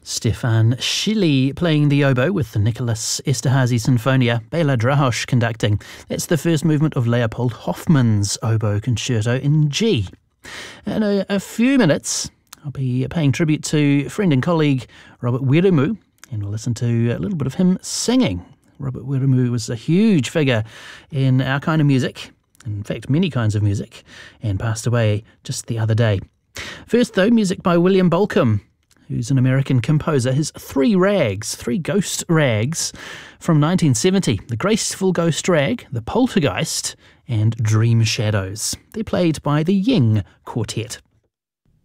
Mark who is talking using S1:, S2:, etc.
S1: Stefan Schilly playing the oboe with the Nicholas Esterhazy Sinfonia, Bela Drahosh conducting. That's the first movement of Leopold Hoffmann's oboe concerto in G. In a few minutes, I'll be paying tribute to friend and colleague Robert Wiremu, and we'll listen to a little bit of him singing. Robert Wiremu was a huge figure in our kind of music, in fact many kinds of music, and passed away just the other day. First though, music by William Bolcom, who's an American composer. His Three Ghost Rags from 1970. The Graceful Ghost Rag, The Poltergeist, and Dream Shadows. They're played by the Ying Quartet.